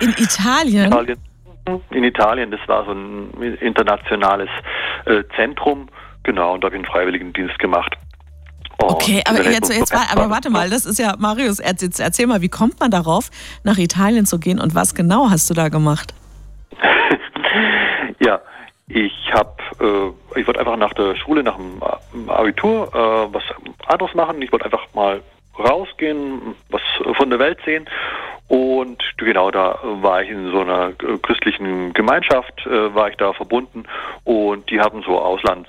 In Italien? In Italien, das war so ein internationales Zentrum, genau, und da habe ich einen Freiwilligendienst gemacht. Okay, aber warte mal, das ist ja, Marius, erzähl mal, wie kommt man darauf, nach Italien zu gehen und was genau hast du da gemacht? Ja, ich wollte einfach nach der Schule, nach dem Abitur was anderes machen. Ich wollte einfach mal rausgehen, was von der Welt sehen. Und genau, da war ich in so einer christlichen Gemeinschaft, war ich da verbunden, und die haben so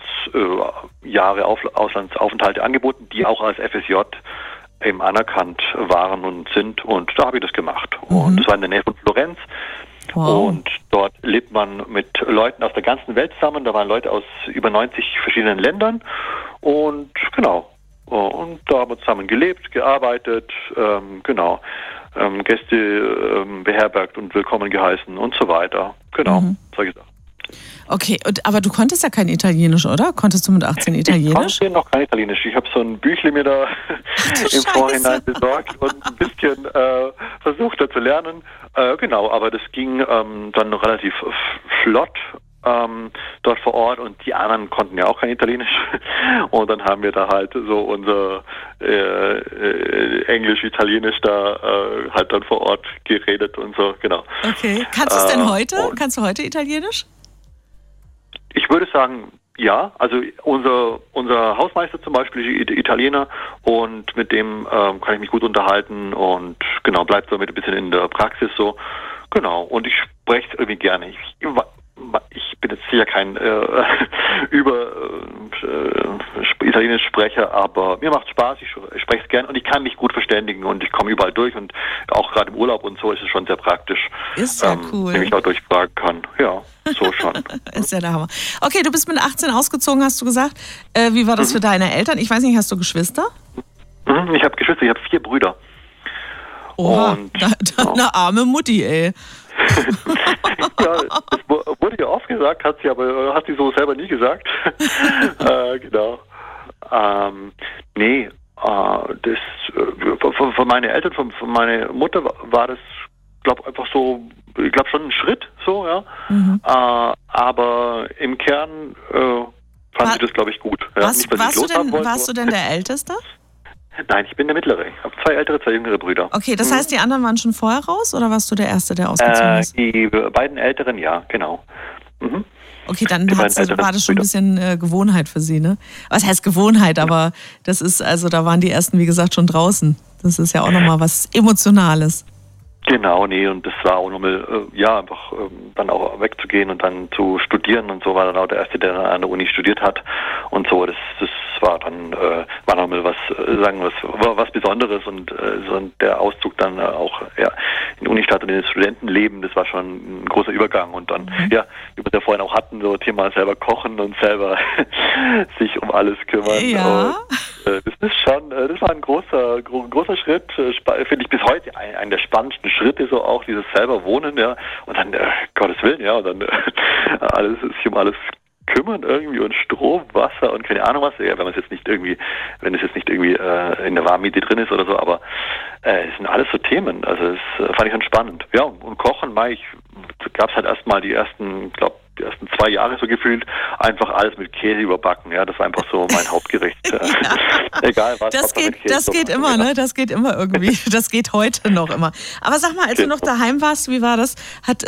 Auslandsaufenthalte angeboten, die auch als FSJ eben anerkannt waren und sind, und da habe ich das gemacht. Und das war in der Nähe von Florenz. Wow. Und dort lebt man mit Leuten aus der ganzen Welt zusammen. Da waren Leute aus über 90 verschiedenen Ländern, und genau. Und da haben wir zusammen gelebt, gearbeitet, Gäste beherbergt und willkommen geheißen und so weiter. Genau, solche Sachen. Okay, aber du konntest ja kein Italienisch, oder? Konntest du mit 18 Italienisch? Ich konnte noch kein Italienisch. Ich habe so ein Büchle mir da im Vorhinein besorgt und ein bisschen versucht da zu lernen. Genau, aber das ging dann relativ flott dort vor Ort, und die anderen konnten ja auch kein Italienisch, und dann haben wir da halt so unser Englisch-Italienisch da halt dann vor Ort geredet und so, genau. Okay, kannst du es denn heute? Kannst du heute Italienisch? Ich würde sagen, ja, also unser Hausmeister zum Beispiel ist Italiener, und mit dem kann ich mich gut unterhalten, und genau, bleibt so mit ein bisschen in der Praxis so, genau, und ich spreche es irgendwie gerne. Ich bin jetzt sicher kein Italienisch-Sprecher, aber mir macht Spaß, ich spreche es gern, und ich kann mich gut verständigen, und ich komme überall durch, und auch gerade im Urlaub und so ist es schon sehr praktisch. Ist ja cool. Wenn ich auch durchfragen kann. Ja, so schon. Ist ja der Hammer. Okay, du bist mit 18 ausgezogen, hast du gesagt. Wie war das für deine Eltern? Ich weiß nicht, hast du Geschwister? Ich habe Geschwister, ich habe 4 Brüder. Oha, und, eine arme Mutti, ey. Ja, das wurde ja oft gesagt, hat sie so selber nie gesagt. Genau. Das von meinen Eltern, von meiner Mutter war das, einfach so, ich glaube schon ein Schritt, so, ja. Aber im Kern fand sie das, glaube ich, gut. Ja. Warst du denn der Älteste? Nein, ich bin der Mittlere. Ich habe 2 ältere, 2 jüngere Brüder. Okay, das heißt, die anderen waren schon vorher raus, oder warst du der Erste, der ausgezogen ist? Die beiden Älteren, ja, genau. Okay, dann war das schon ein bisschen Gewohnheit für Sie, ne? Was heißt Gewohnheit, aber das ist, also da waren die Ersten, wie gesagt, schon draußen. Das ist ja auch nochmal was Emotionales. Genau, nee, und das war auch nochmal, einfach dann auch wegzugehen und dann zu studieren und so, war dann auch der Erste, der an der Uni studiert hat und so, das war dann, war nochmal was Besonderes, und so der Auszug dann auch in die Unistadt und in das Studentenleben, das war schon ein großer Übergang, und dann, wie wir es ja vorhin auch hatten, so Thema selber kochen und selber sich um alles kümmern. Ja. Und, das war ein großer Schritt, finde ich bis heute einer der spannendsten Schritte, so auch dieses selber Wohnen, ja, und dann, Gottes Willen, ja, und dann sich um alles kümmern irgendwie, und Strom, Wasser und keine Ahnung was, ja, wenn es jetzt nicht irgendwie in der Warmmiete drin ist oder so, aber es sind alles so Themen, also das fand ich schon spannend. Ja, und Kochen, gab es halt erstmal die ersten 2 Jahre so gefühlt, einfach alles mit Käse überbacken, ja, das war einfach so mein Hauptgericht. Ja. Egal was. Das geht immer, ne? Das geht immer irgendwie. Das geht heute noch immer. Aber sag mal, als du noch daheim warst, wie war das? Hat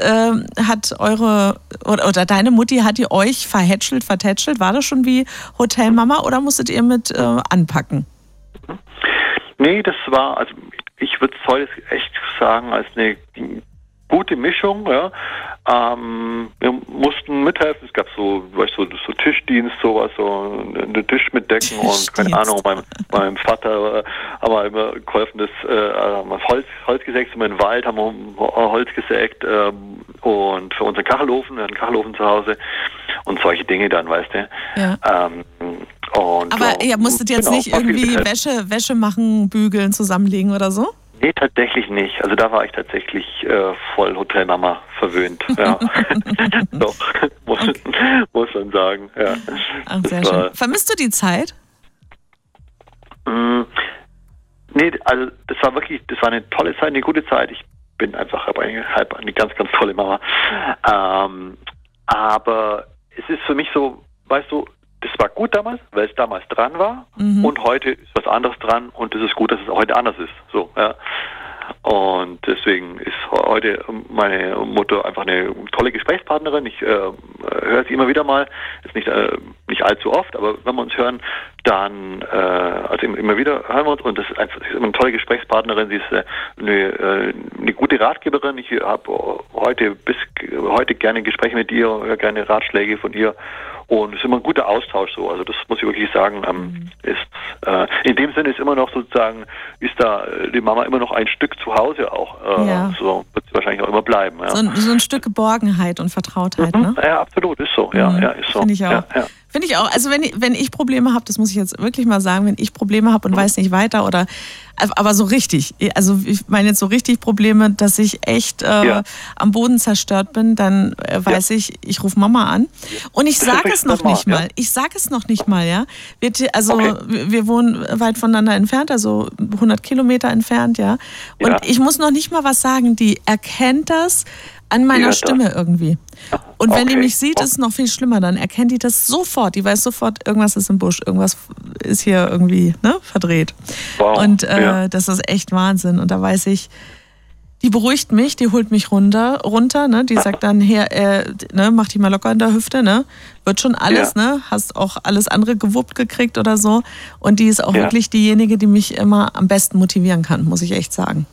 deine Mutti, hat die euch vertätschelt? War das schon wie Hotelmama, oder musstet ihr mit anpacken? Nee, das war, also ich würde es heute echt sagen, als eine gute Mischung, ja. Wir mussten mithelfen, es gab so Tischdienst, sowas, so einen Tisch mitdecken und keine Ahnung, meinem Vater haben wir immer geholfen, Holz gesägt, sind wir im Wald, haben wir Holz gesägt, und für unseren Kachelofen, wir hatten einen Kachelofen zu Hause und solche Dinge dann, weißt du. Ja. Aber ihr musstet jetzt nicht irgendwie Wäsche machen, bügeln, zusammenlegen oder so? Nee, tatsächlich nicht. Also da war ich tatsächlich voll Hotelmama verwöhnt. Ja. Doch, muss man sagen. Ja. Ach, sehr schön. Vermisst du die Zeit? Nee, also das war eine tolle Zeit, eine gute Zeit. Ich habe eine ganz, ganz tolle Mama. Aber es ist für mich so, weißt du, das war gut damals, weil es damals dran war und heute ist was anderes dran und es ist gut, dass es heute anders ist. So, ja. Und deswegen ist heute meine Mutter einfach eine tolle Gesprächspartnerin. Ich höre sie immer wieder mal, ist nicht allzu oft, aber wenn wir uns hören, dann also immer wieder hören wir uns und das ist immer eine tolle Gesprächspartnerin. Sie ist eine gute Ratgeberin. Ich habe heute gerne Gespräche mit ihr, höre gerne Ratschläge von ihr. Und es ist immer ein guter Austausch so. Also das muss ich wirklich sagen, in dem Sinne ist immer noch sozusagen, ist da die Mama immer noch ein Stück zu Hause auch. So wird es wahrscheinlich auch immer bleiben. Ja. So ein Stück Geborgenheit und Vertrautheit, ne? Ja, absolut, ist so. Ja, ist so. Finde ich auch. Ja. Finde ich auch. Also wenn ich Probleme habe, das muss ich jetzt wirklich mal sagen, wenn ich Probleme habe und weiß nicht weiter oder aber so richtig, also ich meine jetzt so richtig Probleme, dass ich echt am Boden zerstört bin, dann weiß ich rufe Mama an und ich sage es noch nicht mal. Ich sage es noch nicht mal, ja. Wir wohnen weit voneinander entfernt, also 100 Kilometer entfernt, ja. Und ich muss noch nicht mal was sagen, die erkennt das an meiner Stimme irgendwie. Und wenn die mich sieht, ist es noch viel schlimmer. Dann erkennt die das sofort. Die weiß sofort, irgendwas ist im Busch, irgendwas ist hier irgendwie verdreht. Wow. Und das ist echt Wahnsinn. Und da weiß ich, die beruhigt mich, die holt mich runter, ne? Die sagt dann, mach dich mal locker in der Hüfte, ne? Wird schon alles, ne? Hast auch alles andere gewuppt gekriegt oder so. Und die ist auch wirklich diejenige, die mich immer am besten motivieren kann, muss ich echt sagen.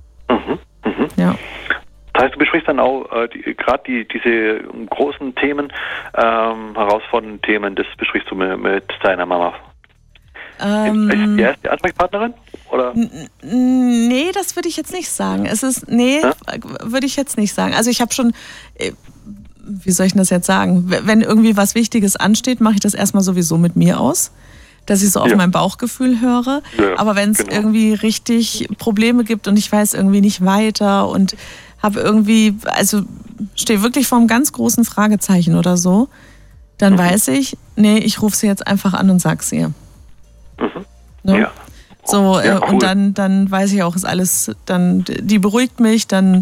Ja. Das heißt, du besprichst dann auch gerade diese großen Themen, herausfordernden Themen, das besprichst du mit deiner Mama. Ist die erste Ansprechpartnerin? Oder? Nee, das würde ich jetzt nicht sagen. Würde ich jetzt nicht sagen. Also ich habe schon, wie soll ich das jetzt sagen? Wenn irgendwie was Wichtiges ansteht, mache ich das erstmal sowieso mit mir aus, dass ich so auf mein Bauchgefühl höre. Ja, aber wenn es irgendwie richtig Probleme gibt und ich weiß irgendwie nicht weiter und habe irgendwie, also stehe wirklich vor einem ganz großen Fragezeichen oder so, dann weiß ich, ich rufe sie jetzt einfach an und sag's ihr. Ne? Ja. So, cool. Und dann weiß ich auch, ist alles, dann, die beruhigt mich, dann,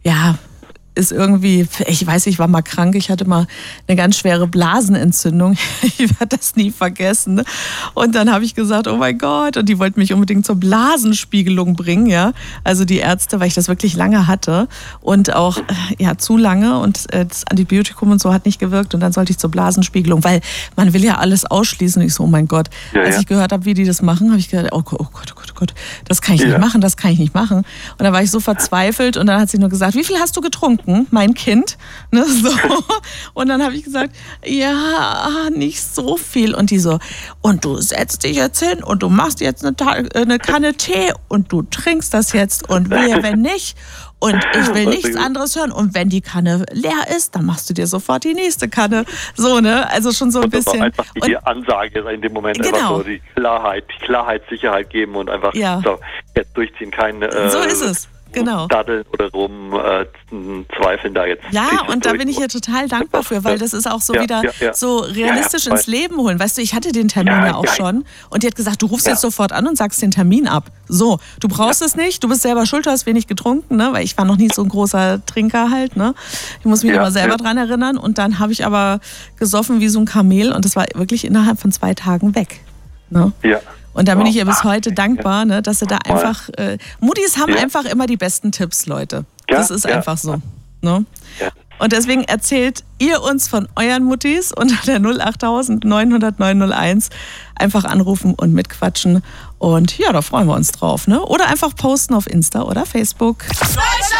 ist irgendwie, ich weiß, ich war mal krank, ich hatte mal eine ganz schwere Blasenentzündung, ich werde das nie vergessen. Und dann habe ich gesagt, oh mein Gott, und die wollten mich unbedingt zur Blasenspiegelung bringen, ja, also die Ärzte, weil ich das wirklich lange hatte und auch, zu lange und das Antibiotikum und so hat nicht gewirkt und dann sollte ich zur Blasenspiegelung, weil man will ja alles ausschließen. Ich so, oh mein Gott, als ich gehört habe, wie die das machen, habe ich gedacht, oh Gott, das kann ich nicht machen, Und dann war ich so verzweifelt und dann hat sie nur gesagt, wie viel hast du getrunken? Mein Kind, ne, so. Und dann habe ich gesagt, nicht so viel. Und die so, und du setzt dich jetzt hin und du machst jetzt eine Kanne Tee und du trinkst das jetzt und wehe, wenn nicht. Und ich will nichts anderes hören. Und wenn die Kanne leer ist, dann machst du dir sofort die nächste Kanne. So, ne? Also schon so ein bisschen. Das war einfach die Ansage in dem Moment. Einfach so die Klarheit, Sicherheit geben und einfach so, jetzt durchziehen. So ist es. Genau. Daddeln oder zweifeln da jetzt. Ja, und da bin ich ja total dankbar für, weil das ist auch so so realistisch ins Leben holen. Weißt du, ich hatte den Termin auch schon und die hat gesagt, du rufst jetzt sofort an und sagst den Termin ab. So, du brauchst es nicht, du bist selber schuld, du hast wenig getrunken, ne? Weil ich war noch nie so ein großer Trinker halt, ne? Ich muss mich immer selber dran erinnern und dann habe ich aber gesoffen wie so ein Kamel und das war wirklich innerhalb von 2 Tagen weg. Ne? Ja. Und da bin ich ihr bis heute dankbar, ne, dass sie da einfach, Muttis haben einfach immer die besten Tipps, Leute. Das ist einfach so. Ne? Ja. Und deswegen erzählt ihr uns von euren Muttis unter der 08000 900 901. Einfach anrufen und mitquatschen. Und da freuen wir uns drauf. Ne? Oder einfach posten auf Insta oder Facebook.